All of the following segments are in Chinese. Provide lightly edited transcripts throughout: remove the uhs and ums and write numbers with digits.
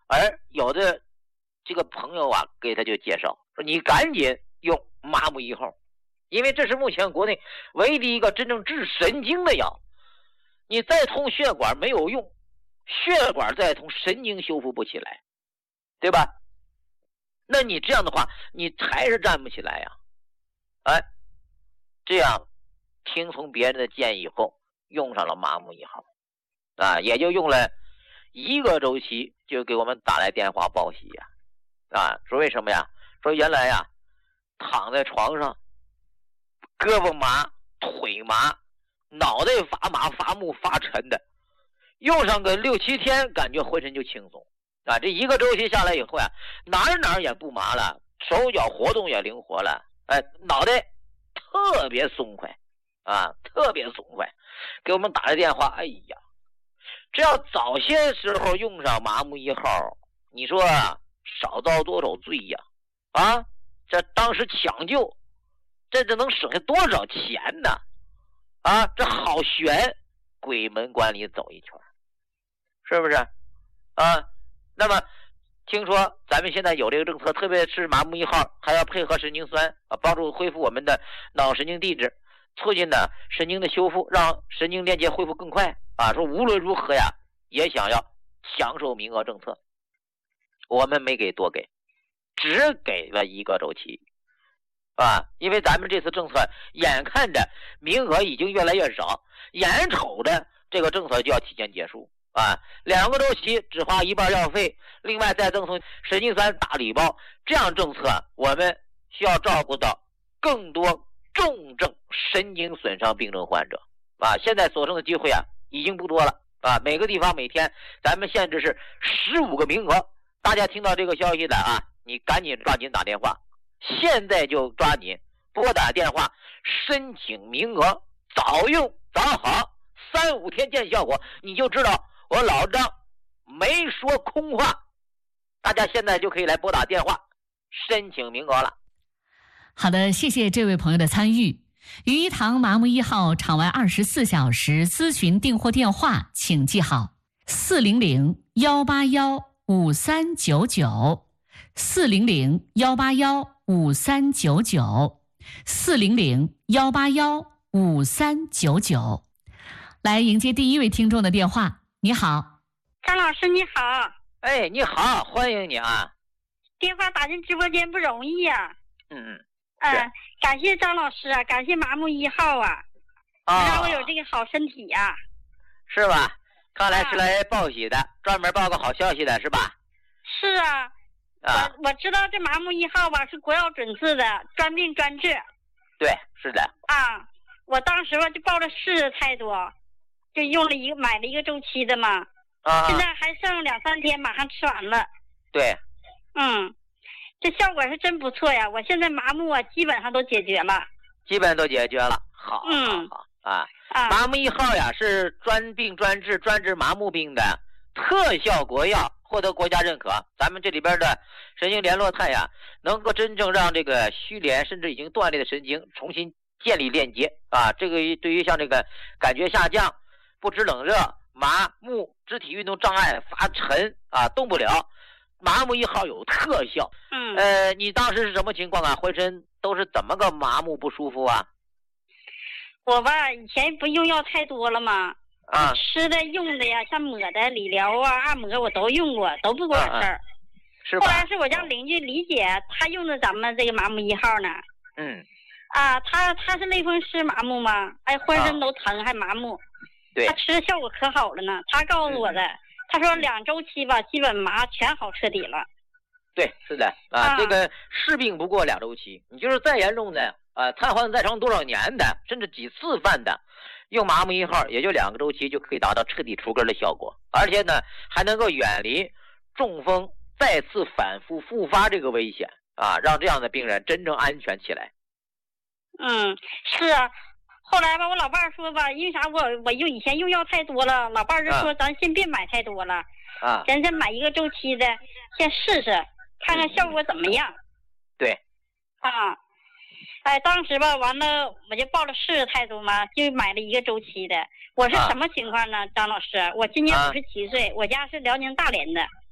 而有的这个朋友啊，给他就介绍说，你赶紧用麻木1号，因为这是目前国内唯一的一个真正治神经的药。你再通血管没有用，血管再通神经修复不起来，对吧？那你这样的话，你还是站不起来呀。哎，这样听从别人的建议后，用上了麻木1号啊，也就用了1个周期，就给我们打来电话报喜呀。啊，说为什么呀？说原来呀，躺在床上，胳膊麻、腿麻、脑袋发麻、发木、发沉的，用上个6、7天，感觉浑身就轻松啊。这1个周期下来以后呀，哪儿也不麻了，手脚活动也灵活了，哎，脑袋特别松快啊，特别松快。给我们打来电话，哎呀，这要早些时候用上麻木1号，你说少遭多少罪呀？啊，这当时抢救，这能省下多少钱呢？啊，这好悬，鬼门关里走一圈，是不是？啊，那么听说咱们现在有这个政策，特别是麻木1号还要配合神经酸啊，帮助恢复我们的脑神经递质，促进呢神经的修复，让神经链接恢复更快啊。说无论如何呀，也想要享受名额政策，我们没给多给，只给了1个周期啊。因为咱们这次政策眼看着名额已经越来越少，眼瞅着这个政策就要提前结束啊，2个周期只花1半药费，另外再赠送神经酸大礼包，这样政策我们需要照顾到更多重症神经损伤病症患者啊。现在所剩的机会啊已经不多了啊，每个地方每天咱们限制是15个名额。大家听到这个消息的啊，你赶紧抓紧打电话，现在就抓紧拨打电话申请名额，早用早好，3、5天见效果，你就知道我老张没说空话。大家现在就可以来拨打电话申请名额了。 好的，谢谢这位朋友的参与。于一堂麻木1号场外24小时咨询订货电话，请记好：400-181-5399 400-181-5399 400-181-5399。来迎接第1位听众的电话。你好， 张老师你好。 哎，你好，欢迎你啊。 电话打进直播间不容易呀。感谢张老师啊，感谢麻木1号啊，让我有这个好身体呀。 是吧？看来是来报喜的，专门报个好消息的是吧？ 是啊。我知道这麻木1号吧是国药准字的，专病专治。 对，是的。 啊，我当时吧就抱着试的态度，就用了买了1个周期的嘛。现在还剩2、3天，马上吃完了。 对。 这效果是真不错呀！我现在麻木啊，基本上都解决了。 基本都解决了，好，好啊！麻木1号呀，是专病专治、专治麻木病的特效国药，获得国家认可。咱们这里边的神经联络肽呀，能够真正让这个虚连甚至已经断裂的神经重新建立链接啊！这个对于像这个感觉下降、不知冷热、麻木、肢体运动障碍、发沉啊，动不了。麻木1号有特效。你当时是什么情况啊？浑身都是怎么个麻木不舒服啊？ 我吧，以前不用药太多了嘛，吃的用的呀，像抹的、理疗啊、按摩我都用过，都不管事儿。 是吧？ 后来是我家邻居李姐，她用的咱们这个麻木1号呢。她是类风湿麻木嘛，哎，浑身都疼还麻木。 对。 她吃的效果可好了呢，她告诉我的。他说2周期吧，基本麻全好彻底了。 对，是的啊，这个是病不过2周期，你就是再严重的瘫痪再长多少年的，甚至几次犯的，用麻木1号也就2个周期就可以达到彻底除根的效果，而且呢还能够远离中风再次反复复发这个危险啊，让这样的病人真正安全起来。 是啊。后来吧，我老伴儿说吧，因为啥我以前用药太多了，老伴儿就说咱先别买太多了，咱先买1个周期的，先试试看看效果怎么样。 对。 当时吧，完了我就抱着试的态度嘛，就买了1个周期的。我是什么情况呢，张老师？我今年57岁，我家是辽宁大连的。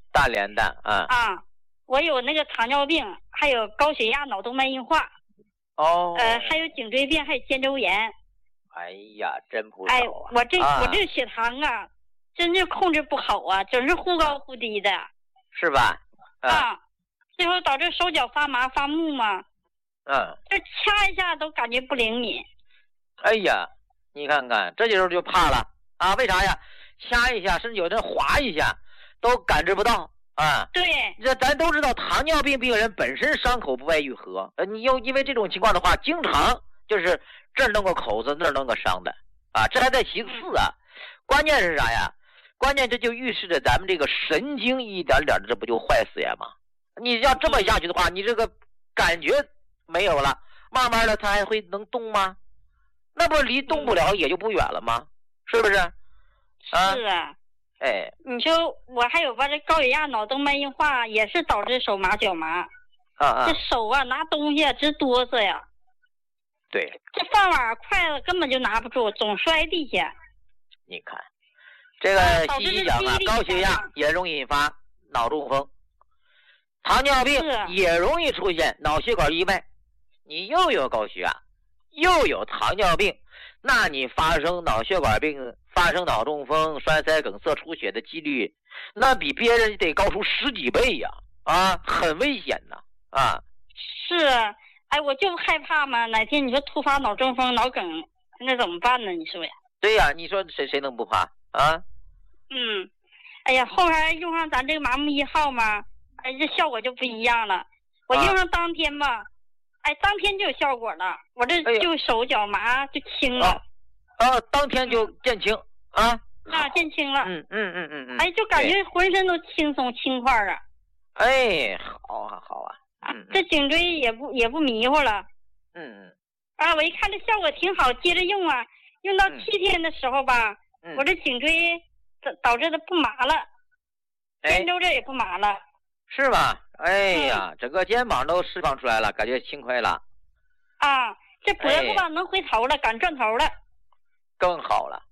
大连的啊。 啊，我有那个糖尿病，还有高血压、脑动脉硬化。 哦。 还有颈椎病，还有肩周炎。 哎呀，真不少啊！ 哎，我这血糖啊，真是控制不好啊，总是忽高忽低的。 是吧？ 啊，最后导致手脚发麻发木嘛。就掐一下都感觉不灵敏。 哎呀，你看看，这时候就怕了啊！为啥呀？掐一下，甚至有的划一下，都感知不到啊。 对， 这咱都知道，糖尿病病人本身伤口不外愈合，你又因为这种情况的话，经常就是这儿弄个口子，那儿弄个伤的啊。这还在其次啊，关键是啥呀？关键这就预示着咱们这个神经一点点的，这不就坏死呀吗？你要这么下去的话，你这个感觉没有了，慢慢的它还会能动吗？那不离动不了也就不远了吗？是不是？ 是啊。 哎， 你说我还有吧，这高血压、脑动脉硬化也是导致手麻脚麻。这手啊拿东西直哆嗦呀。 对。 这饭碗筷子根本就拿不住，总摔地下。 你看，这个西医讲啊，高血压也容易引发脑中风，糖尿病也容易出现脑血管意外。你又有高血压，又有糖尿病，那你发生脑血管病、发生脑中风、栓塞、梗塞、出血的几率，那比别人得高出10几倍呀！啊，很危险呐！啊， 是啊，哎，我就害怕嘛，哪天你说突发脑中风、脑梗，那怎么办呢？你说呀？ 对呀，你说谁能不怕啊？ 哎呀，后来用上咱这个麻木1号嘛，哎，这效果就不一样了。我用上当天吧。当天就有效果了，我这就手脚麻就轻了。 当天就见轻啊？ 见轻了。 哎， 就感觉浑身都轻松轻快啊。 哎，好啊。 这颈椎也不迷糊了。我一看这效果挺好，接着用啊，用到7天的时候吧，我这颈椎导致的不麻了，肩周这也不麻了。 是吧？哎呀，整个肩膀都释放出来了，感觉轻快了。 这脖子吧能回头了，敢转头了。 更好了。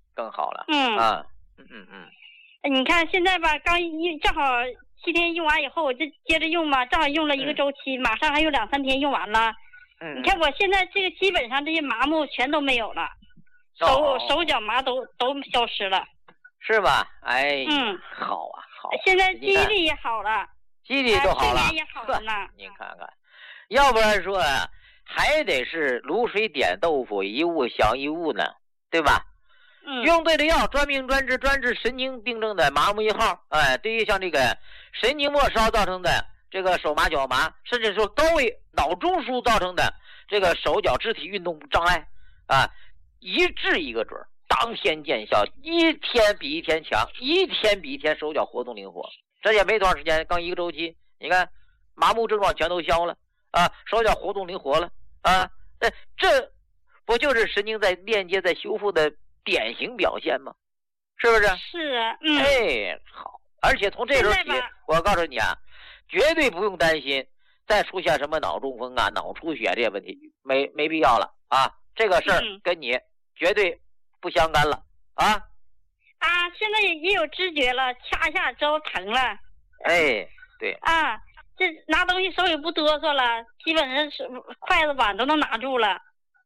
你看现在吧，正好7天用完以后，我就接着用嘛，正好用了1个周期，马上还有2、3天用完了。你看我现在这个基本上这些麻木全都没有了，手脚麻都消失了。 是吧？哎，好啊。 现在记忆力也好了。 记忆力都好了， 也好了呢。 您看看，要不然说还得是卤水点豆腐，一物降一物呢，对吧？用对了药，专病专治神经病症的麻木1号。对于像这个神经末梢造成的这个手麻脚麻，甚至说高位脑中枢造成的这个手脚肢体运动障碍一治一个准，当天见效，一天比一天强，一天比一天手脚活动灵活。这也没多长时间，刚1个周期，你看麻木症状全都消了手脚活动灵活了这不就是神经在链接在修复的典型表现吗？是不是？ 是啊。 好，而且从这时候起，我告诉你绝对不用担心再出现什么脑中风脑出血这些问题，没必要了这个事儿跟你绝对不相干了现在也有知觉了，掐一下之后疼了。 对。 这拿东西手也不哆嗦了，基本上是筷子碗都能拿住了。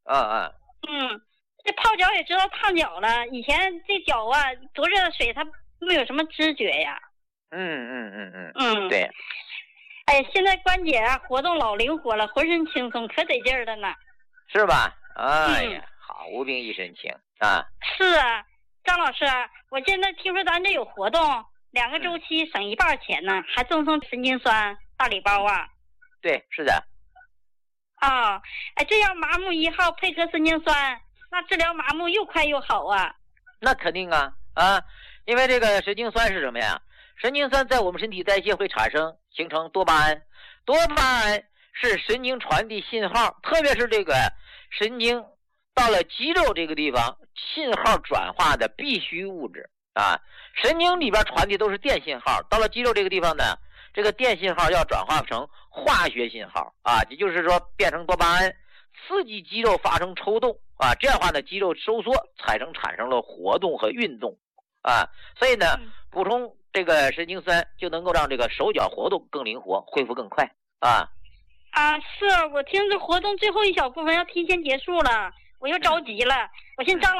这泡脚也知道烫脚了，以前这脚多热的水它没有什么知觉呀。 对。 哎，现在关节活动老灵活了，浑身轻松，可得劲儿了呢。 是吧？哎呀，好，无病一身轻是啊。张老师，我现在听说咱这有活动，2个周期省1半钱呢，还赠送神经酸大礼包对，是的。 这样麻木1号配合神经酸，那治疗麻木又快又好那肯定因为这个神经酸是什么呀？神经酸在我们身体代谢会形成多巴胺，多巴胺是神经传递信号，特别是这个神经到了肌肉这个地方，信号转化的必须物质神经里边传递都是电信号，到了肌肉这个地方呢，这个电信号要转化成化学信号也就是说变成多巴胺，刺激肌肉发生抽动这样的话呢，肌肉收缩产生了活动和运动所以呢，补充这个神经酸就能够让这个手脚活动更灵活，恢复更快啊。 是我听这活动最后一小部分要提前结束了，我又着急了，我寻思张